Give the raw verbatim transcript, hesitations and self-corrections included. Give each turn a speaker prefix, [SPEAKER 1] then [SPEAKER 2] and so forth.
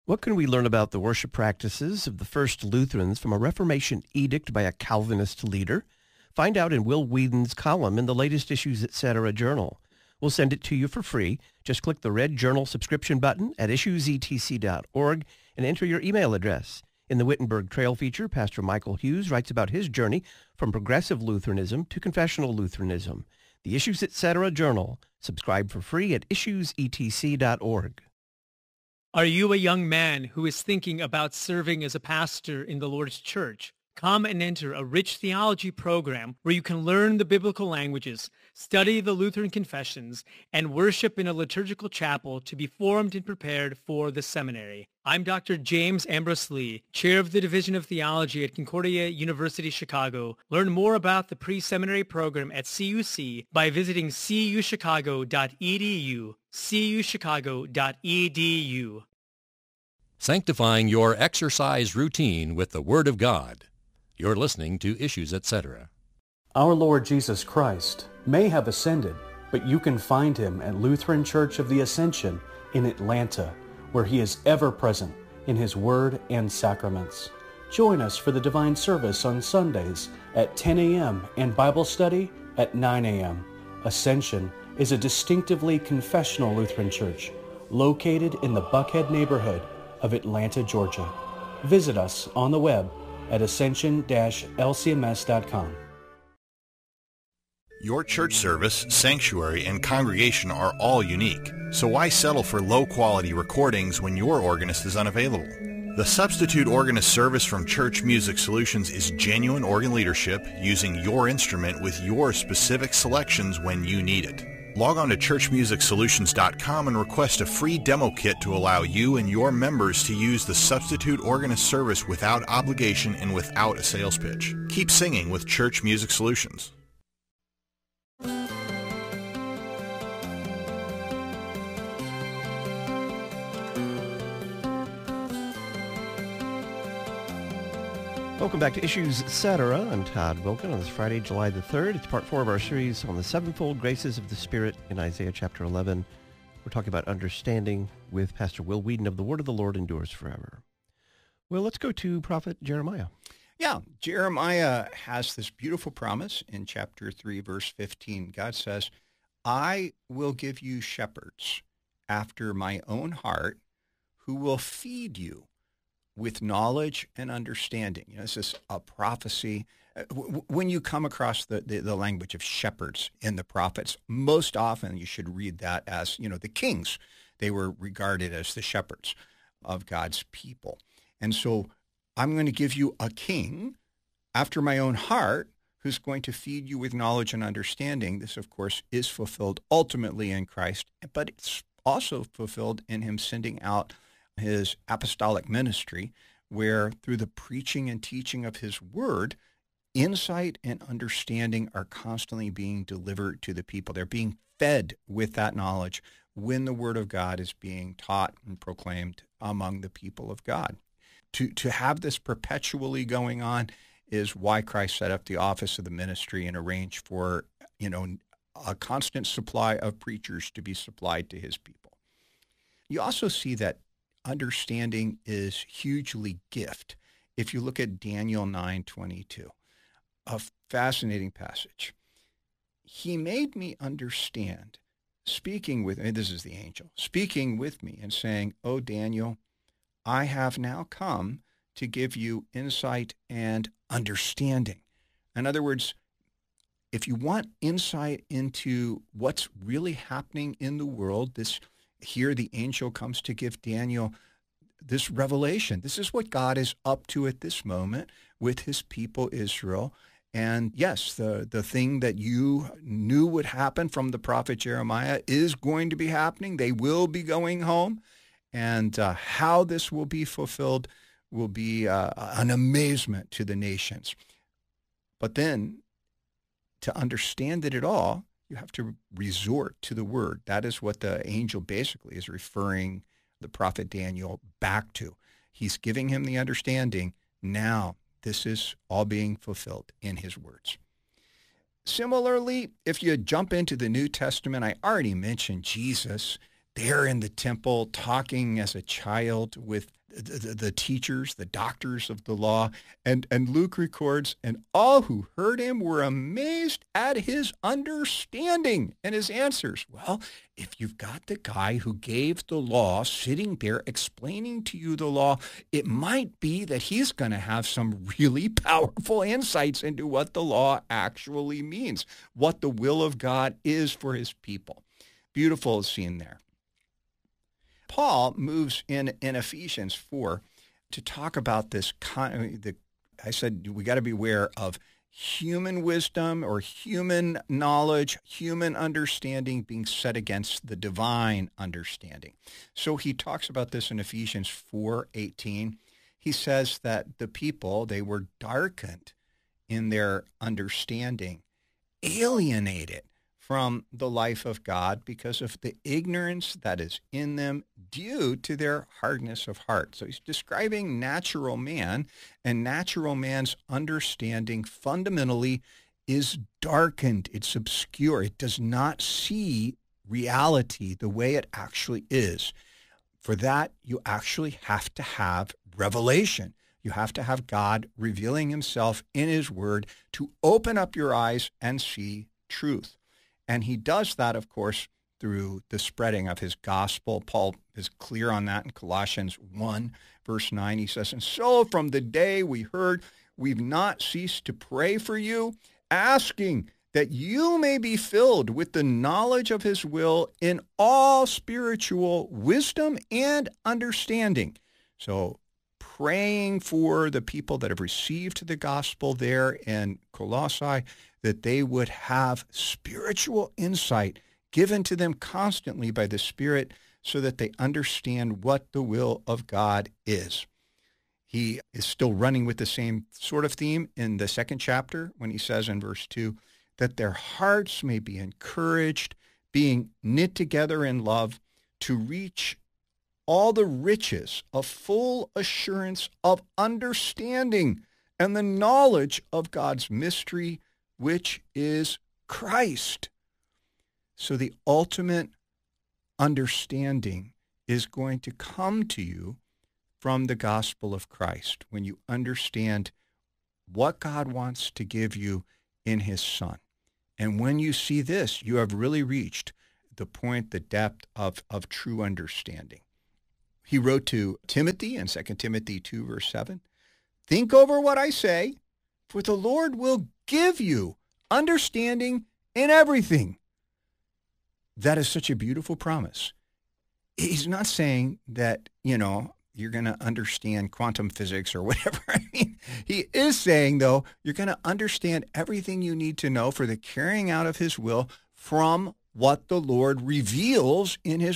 [SPEAKER 1] What can we learn about the worship practices of the first Lutherans from a Reformation edict by a Calvinist leader? Find out in Will Whedon's column in the latest Issues Etc. journal. We'll send it to you for free. Just click the red journal subscription button at issues e t c dot org and enter your email address. In the Wittenberg Trail feature, Pastor Michael Hughes writes about his journey from progressive Lutheranism to confessional Lutheranism. The Issues Etc. journal. Subscribe for free at issues e t c dot org.
[SPEAKER 2] Are you a young man who is thinking about serving as a pastor in the Lord's church? Come and enter a rich theology program where you can learn the biblical languages, study the Lutheran confessions, and worship in a liturgical chapel to be formed and prepared for the seminary. I'm Doctor James Ambrose Lee, chair of the Division of Theology at Concordia University, Chicago. Learn more about the pre-seminary program at C U C by visiting c u chicago dot e d u, c u chicago dot e d u.
[SPEAKER 3] Sanctifying your exercise routine with the Word of God. You're listening to Issues Etc.
[SPEAKER 4] Our Lord Jesus Christ may have ascended, but you can find him at Lutheran Church of the Ascension in Atlanta, where he is ever present in his word and sacraments. Join us for the divine service on Sundays at ten a.m. and Bible study at nine a.m. Ascension is a distinctively confessional Lutheran church located in the Buckhead neighborhood of Atlanta, Georgia. Visit us on the web at ascension dash l c m s dot com.
[SPEAKER 5] Your church service, sanctuary, and congregation are all unique, so why settle for low-quality recordings when your organist is unavailable? The Substitute Organist service from Church Music Solutions is genuine organ leadership using your instrument with your specific selections when you need it. Log on to church music solutions dot com and request a free demo kit to allow you and your members to use the Substitute Organist service without obligation and without a sales pitch. Keep singing with Church Music Solutions.
[SPEAKER 1] Welcome back to Issues Etc. I'm Todd Wilken on this Friday, July the third. It's part four of our series on the sevenfold graces of the Spirit in Isaiah chapter eleven. We're talking about understanding with Pastor Will Whedon of The Word of the Lord Endures Forever. Well, let's go to Prophet Jeremiah.
[SPEAKER 6] Yeah, Jeremiah has this beautiful promise in chapter three, verse fifteen. God says, I will give you shepherds after my own heart who will feed you with knowledge and understanding. You know, this is a prophecy. When you come across the, the, the language of shepherds in the prophets, most often you should read that as, you know, the kings. They were regarded as the shepherds of God's people. And so I'm going to give you a king after my own heart who's going to feed you with knowledge and understanding. This, of course, is fulfilled ultimately in Christ, but it's also fulfilled in him sending out his apostolic ministry, where through the preaching and teaching of his word, insight and understanding are constantly being delivered to the people. They're being fed with that knowledge when the word of God is being taught and proclaimed among the people of God. To, to have this perpetually going on is why Christ set up the office of the ministry and arranged for, you know, a constant supply of preachers to be supplied to his people. You also see that understanding is hugely gift. If you look at Daniel nine twenty-two, a fascinating passage. He made me understand, speaking with me, this is the angel, speaking with me and saying, "O Daniel, I have now come to give you insight and understanding." In other words, if you want insight into what's really happening in the world, this here the angel comes to give Daniel this revelation. This is what God is up to at this moment with his people Israel. And yes, the, the thing that you knew would happen from the prophet Jeremiah is going to be happening. They will be going home. And uh, how this will be fulfilled will be uh, an amazement to the nations. But then, to understand it at all, you have to resort to the word. That is what the angel basically is referring the prophet Daniel back to. He's giving him the understanding. Now, this is all being fulfilled in his words. Similarly, if you jump into the New Testament, I already mentioned Jesus. there in the temple talking as a child with the, the, the teachers, the doctors of the law. And, and Luke records, and all who heard him were amazed at his understanding and his answers. Well, if you've got the guy who gave the law sitting there explaining to you the law, it might be that he's going to have some really powerful insights into what the law actually means, what the will of God is for his people. Beautiful scene there. Paul moves in, in Ephesians four to talk about this. Con- the, I said we got to be aware of human wisdom or human knowledge, human understanding being set against the divine understanding. So he talks about this in Ephesians four eighteen. He says that the people, they were darkened in their understanding, alienated from the life of God because of the ignorance that is in them due to their hardness of heart. So he's describing natural man, and natural man's understanding fundamentally is darkened. It's obscure. It does not see reality the way it actually is. For that, you actually have to have revelation. You have to have God revealing himself in his word to open up your eyes and see truth. And he does that, of course, through the spreading of his gospel. Paul is clear on that in Colossians one, verse nine. He says, and so from the day we heard, we've not ceased to pray for you, asking that you may be filled with the knowledge of his will in all spiritual wisdom and understanding. So praying for the people that have received the gospel there in Colossae, that they would have spiritual insight given to them constantly by the Spirit so that they understand what the will of God is. He is still running with the same sort of theme in the second chapter when he says in verse two, that their hearts may be encouraged, being knit together in love, to reach all the riches of full assurance of understanding and the knowledge of God's mystery, which is Christ. So the ultimate understanding is going to come to you from the gospel of Christ when you understand what God wants to give you in his Son. And when you see this, you have really reached the point, the depth of, of true understanding. He wrote to Timothy in Second Timothy two, verse seven, think over what I say, for the Lord will give you understanding in everything. That is such a beautiful promise. He's not saying that, you know, you're going to understand quantum physics or whatever. I mean, he is saying, though, you're going to understand everything you need to know for the carrying out of his will from what the Lord reveals in his